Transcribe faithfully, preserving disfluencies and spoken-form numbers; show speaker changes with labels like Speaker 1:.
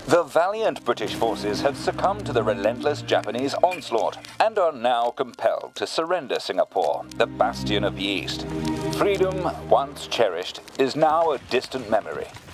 Speaker 1: The valiant British forces have succumbed to the relentless Japanese onslaught and are now compelled to surrender Singapore, the bastion of the East. Freedom, once cherished, is now a distant memory.